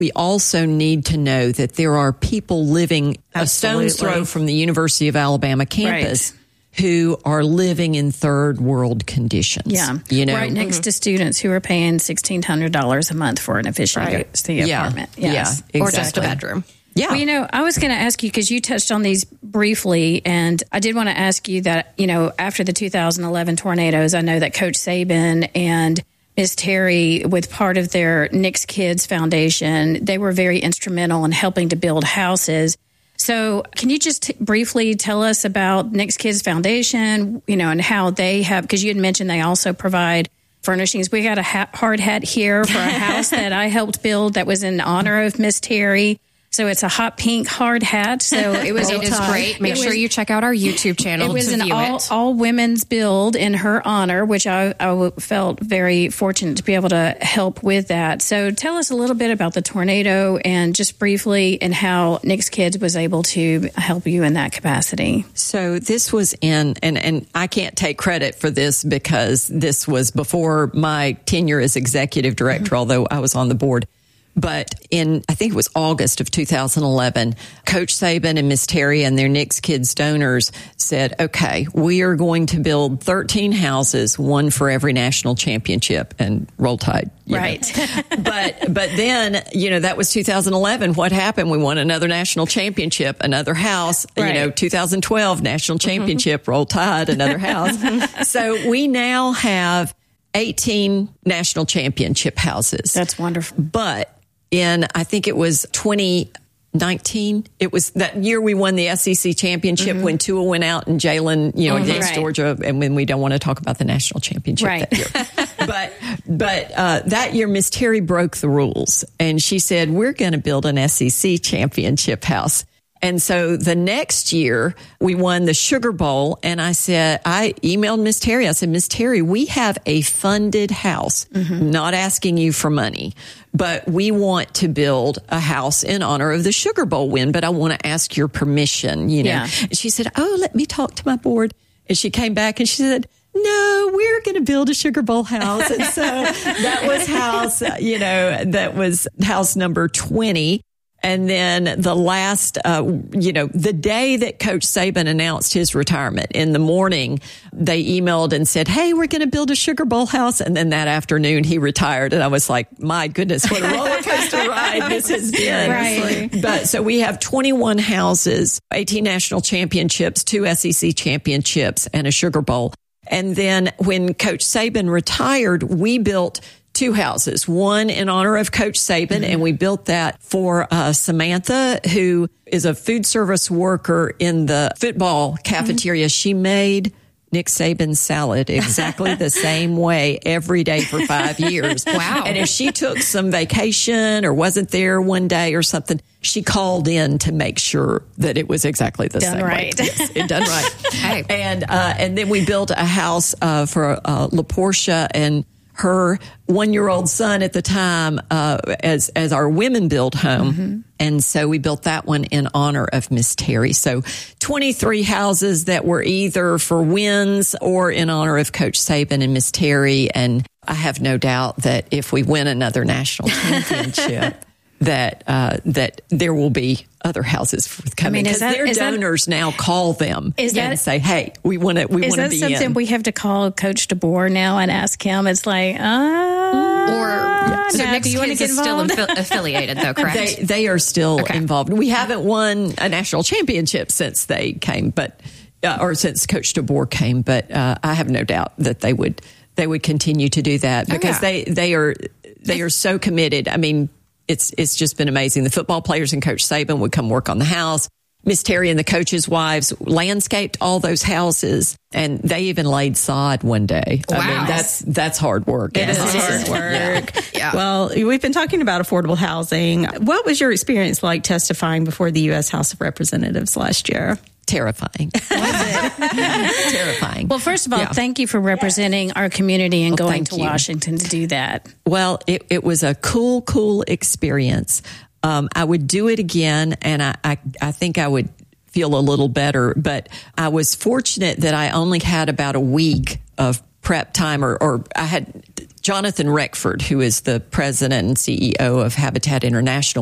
we also need to know that there are people living a stone's throw from the University of Alabama campus who are living in third world conditions. Yeah. Right next to students who are paying $1,600 a month for an efficiency apartment. Yes. Yeah, exactly. Or just a bedroom. Yeah. Well, I was going to ask you, because you touched on these briefly, and I did want to ask you that, after the 2011 tornadoes, I know that Coach Saban and Ms. Terry, with part of their Nick's Kids Foundation, they were very instrumental in helping to build houses. So can you just briefly tell us about Nick's Kids Foundation, and how they have, because you had mentioned they also provide furnishings. We got a hard hat here for a house that I helped build that was in honor of Miss Terry. So it's a hot pink hard hat. So it was it is great. Make sure you check out our YouTube channel. It was an all women's build in her honor, which I felt very fortunate to be able to help with that. So tell us a little bit about the tornado, and just briefly, and how Nick's Kids was able to help you in that capacity. So this was and I can't take credit for this because this was before my tenure as executive director, although I was on the board. But I think it was August of 2011, Coach Saban and Miss Terry and their Nick's Kids donors said, okay, we are going to build 13 houses, one for every national championship, and roll tide. Right. But then, that was 2011. What happened? We won another national championship, another house, 2012 national championship, roll tide, another house. So we now have 18 national championship houses. That's wonderful. But I think it was 2019. It was that year we won the SEC championship when Tua went out and Jalen, against Georgia, and when we don't want to talk about the national championship that year. But that year, Miss Terry broke the rules, and she said, we're going to build an SEC championship house. And so the next year we won the Sugar Bowl, and I emailed Miss Terry. I said, Miss Terry, we have a funded house, not asking you for money, but we want to build a house in honor of the Sugar Bowl win, but I want to ask your permission, And she said, let me talk to my board. And she came back and she said, no, we're going to build a Sugar Bowl house. And so that was house number 20. And then the last, the day that Coach Saban announced his retirement, in the morning, they emailed and said, hey, we're going to build a Sugar Bowl house. And then that afternoon he retired. And I was like, my goodness, what a roller coaster ride this has been. Right. But so we have 21 houses, 18 national championships, 2 SEC championships, and a Sugar Bowl. And then when Coach Saban retired, we built 2 houses, one in honor of Coach Saban, and we built that for Samantha, who is a food service worker in the football cafeteria. She made Nick Saban's salad exactly the same way every day for 5 years. Wow. And if she took some vacation or wasn't there one day or something, she called in to make sure that it was exactly the same way. Yes, it done right. Hey. And then we built a house for LaPortia and her 1-year-old son at the time, as our women build home. And so we built that one in honor of Miss Terry. So 23 houses that were either for wins or in honor of Coach Saban and Miss Terry. And I have no doubt that if we win another national championship, that there will be other houses forthcoming, because their donors now call them and say, "Hey, we want to be in." Is that something we have to call Coach DeBoer now and ask him? It's like, so Nick's Kids is still affiliated, though, correct? They are still involved. We haven't won a national championship since they came, or since Coach DeBoer came. But I have no doubt that they would continue to do that, because they are so committed. I mean, it's just been amazing. The football players and Coach Saban would come work on the house. Miss Terry and the coaches' wives landscaped all those houses, and they even laid sod one day. Wow. I mean, that's hard work. It is hard work. Yeah. Well, we've been talking about affordable housing. What was your experience like testifying before the U.S. House of Representatives last year? Terrifying. Terrifying. Well, first of all, thank you for representing our community and going to Washington to do that. Well, it was a cool experience. I would do it again, and I think I would feel a little better. But I was fortunate that I only had about a week of prep time, or I had Jonathan Reckford, who is the president and CEO of Habitat International,